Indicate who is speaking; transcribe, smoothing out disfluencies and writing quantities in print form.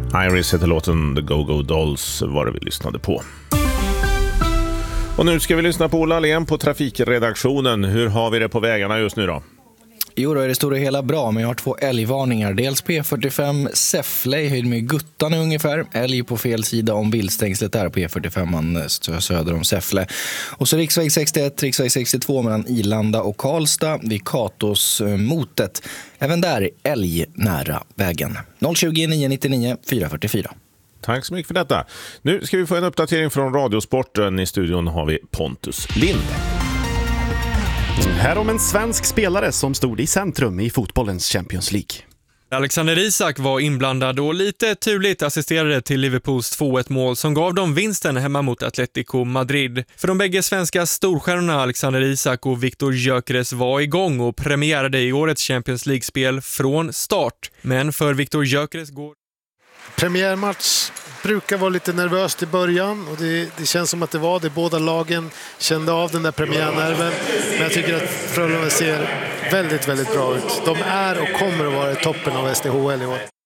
Speaker 1: Iris heter låten, The Go-Go Dolls var det vi lyssnade på. Och nu ska vi lyssna på Ola Alén på trafikredaktionen. Hur har vi det på vägarna just nu då?
Speaker 2: Jo då är det stora hela bra, men jag har 2 älgvarningar. Dels P45 Säffle i höjd med Guttan ungefär. Älg på fel sida om viltstängslet där på E45 söder om Säffle. Och så riksväg 61, riksväg 62 mellan Ilanda och Karlstad vid Katos motet. Även där älg nära vägen. 020 999 444.
Speaker 1: Tack så mycket för detta. Nu ska vi få en uppdatering från Radiosporten. I studion har vi Pontus Lind.
Speaker 3: Här om en svensk spelare som stod i centrum i fotbollens Champions League.
Speaker 4: Alexander Isak var inblandad och lite turligt assisterade till Liverpools 2-1-mål som gav dem vinsten hemma mot Atletico Madrid. För de bägge svenska storstjärnorna Alexander Isak och Viktor Gyökeres var igång och premiärade i årets Champions League-spel från start. Men för Viktor Gyökeres går...
Speaker 5: Premiärmatch brukar vara lite nervöst i början och det känns som att det var det. Båda lagen kände av den där premiärnerven. Men jag tycker att Frölunda ser väldigt, väldigt bra ut. De är och kommer att vara i toppen av SDHL i år.